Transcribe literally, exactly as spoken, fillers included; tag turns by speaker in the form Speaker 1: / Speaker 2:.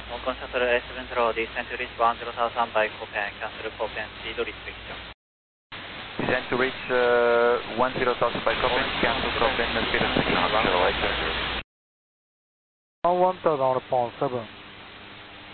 Speaker 1: Hong Kong Shuttle A seven zero, descend to reach one zero thousand by Copen, cancel Copen speed restriction.
Speaker 2: Descend to reach uh, one zero thousand by Copen, cancel Copen speed restriction.
Speaker 3: one one thousand pound seven.